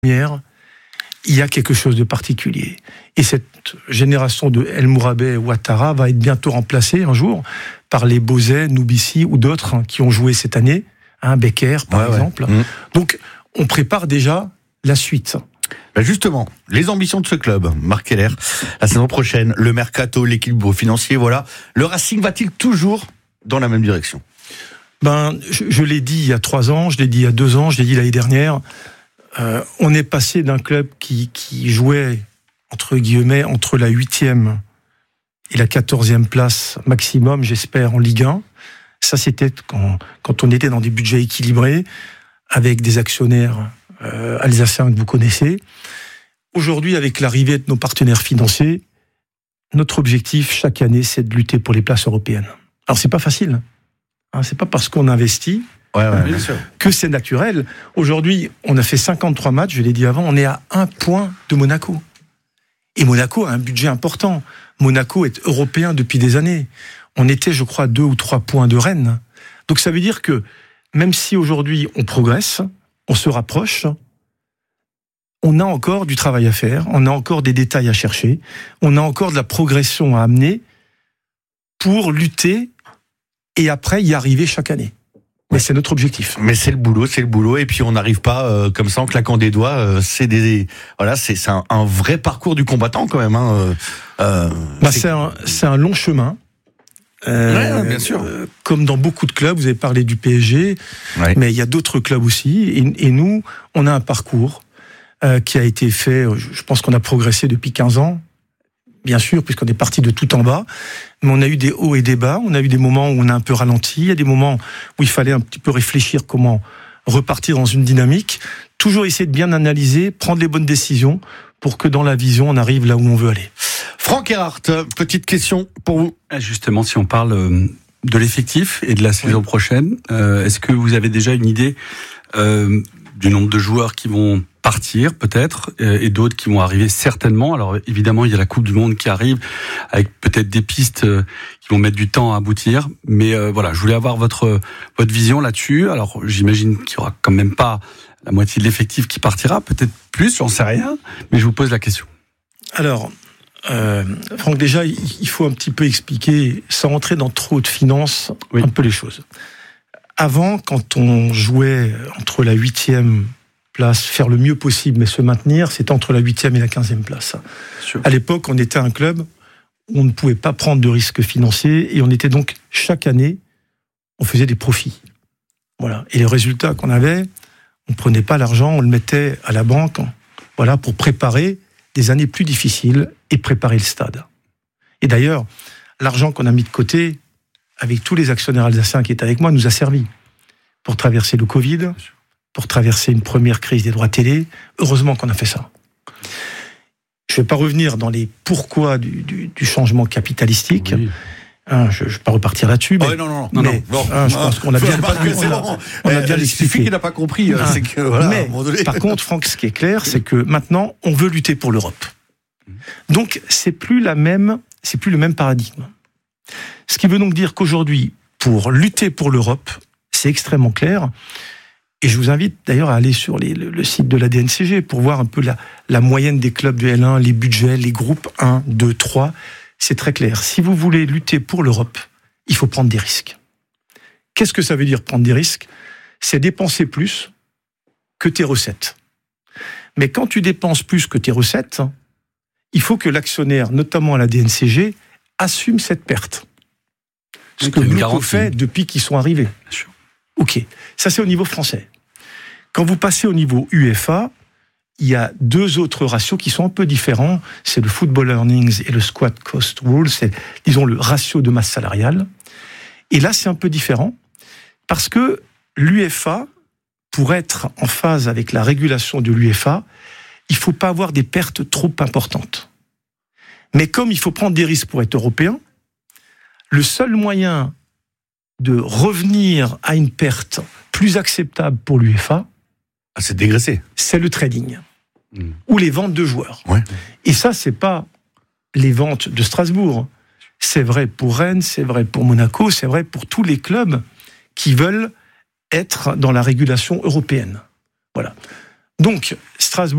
lumière, il y a quelque chose de particulier. Et cette génération de El Mourabet, Ouattara va être bientôt remplacée un jour par les Bozet, Noubissi ou d'autres qui ont joué cette année, Becker par exemple. Ouais. Donc on prépare déjà la suite. Ben justement, les ambitions de ce club, Marc Keller, la saison prochaine, le mercato, l'équilibre financier, voilà. Le Racing va-t-il toujours dans la même direction ? Je l'ai dit il y a 3 ans, je l'ai dit il y a 2 ans, je l'ai dit l'année dernière. On est passé d'un club qui jouait, entre guillemets, entre la 8e et la 14e place maximum, j'espère, en Ligue 1. Ça, c'était quand on était dans des budgets équilibrés, avec des actionnaires alsaciens que vous connaissez. Aujourd'hui, avec l'arrivée de nos partenaires financiers, notre objectif, chaque année, c'est de lutter pour les places européennes. Alors, c'est pas facile. C'est pas parce qu'on investit bien sûr. que c'est naturel. Aujourd'hui, on a fait 53 matchs, je l'ai dit avant, on est à 1 point de Monaco. Et Monaco a un budget important. Monaco est européen depuis des années. On était, je crois, 2 ou 3 points de Rennes. Donc ça veut dire que, même si aujourd'hui on progresse, on se rapproche, on a encore du travail à faire, on a encore des détails à chercher, on a encore de la progression à amener pour lutter et après y arriver chaque année. Mais c'est notre objectif. Mais c'est le boulot. Et puis on n'arrive pas comme ça en claquant des doigts. C'est un vrai parcours du combattant quand même. C'est un long chemin. Bien sûr. Comme dans beaucoup de clubs, vous avez parlé du PSG, mais il y a d'autres clubs aussi. Et nous, on a un parcours qui a été fait. Je pense qu'on a progressé depuis 15 ans. Bien sûr, puisqu'on est parti de tout en bas, mais on a eu des hauts et des bas, on a eu des moments où on a un peu ralenti, il y a des moments où il fallait un petit peu réfléchir comment repartir dans une dynamique, toujours essayer de bien analyser, prendre les bonnes décisions pour que dans la vision, on arrive là où on veut aller. Franck Erhardt, petite question pour vous. Justement, si on parle de l'effectif et de la saison prochaine, est-ce que vous avez déjà une idée du nombre de joueurs qui vont partir peut-être et d'autres qui vont arriver certainement. Alors évidemment il y a la Coupe du Monde qui arrive avec peut-être des pistes qui vont mettre du temps à aboutir, mais voilà, je voulais avoir votre vision là-dessus. Alors j'imagine qu'il y aura quand même pas la moitié de l'effectif qui partira, peut-être plus, j'en sais rien, mais je vous pose la question. Alors Franck, déjà il faut un petit peu expliquer, sans rentrer dans trop de finances, un peu les choses. Avant, quand on jouait entre la 8e place, faire le mieux possible, mais se maintenir, c'était entre la 8e et la 15e place. À l'époque, on était un club où on ne pouvait pas prendre de risques financiers et on était donc, chaque année, on faisait des profits. Voilà. Et les résultats qu'on avait, on ne prenait pas l'argent, on le mettait à la banque, voilà, pour préparer des années plus difficiles et préparer le stade. Et d'ailleurs, l'argent qu'on a mis de côté, avec tous les actionnaires alsaciens qui étaient avec moi, nous a servi pour traverser le Covid, pour traverser une première crise des droits télé. Heureusement qu'on a fait ça. Je ne vais pas revenir dans les pourquoi du changement capitalistique. Oui. Je ne vais pas repartir là-dessus. Mais, non. Je pense qu'on a bien expliqué. Il suffit qu'il n'a pas compris. C'est que, voilà, mais, par contre, Franck, ce qui est clair, c'est que maintenant, on veut lutter pour l'Europe. Donc, c'est plus le même paradigme. Ce qui veut donc dire qu'aujourd'hui, pour lutter pour l'Europe, c'est extrêmement clair. Et je vous invite d'ailleurs à aller sur le site de la DNCG pour voir un peu la moyenne des clubs de L1, les budgets, les groupes 1, 2, 3. C'est très clair. Si vous voulez lutter pour l'Europe, il faut prendre des risques. Qu'est-ce que ça veut dire prendre des risques ? C'est dépenser plus que tes recettes. Mais quand tu dépenses plus que tes recettes, il faut que l'actionnaire, notamment à la DNCG, assume cette perte. Ce que Monaco fait depuis qu'ils sont arrivés. Ok, ça c'est au niveau français. Quand vous passez au niveau UEFA, il y a 2 autres ratios qui sont un peu différents. C'est le Football Earnings et le Squad Cost Rule. C'est, disons, le ratio de masse salariale. Et là, c'est un peu différent parce que l'UEFA, pour être en phase avec la régulation de l'UEFA, il ne faut pas avoir des pertes trop importantes. Mais comme il faut prendre des risques pour être européen, le seul moyen de revenir à une perte plus acceptable pour l'UEFA, c'est de dégraisser. C'est le trading. Ou les ventes de joueurs. Ouais. Et ça, c'est pas les ventes de Strasbourg. C'est vrai pour Rennes, c'est vrai pour Monaco, c'est vrai pour tous les clubs qui veulent être dans la régulation européenne. Voilà. Donc, Strasbourg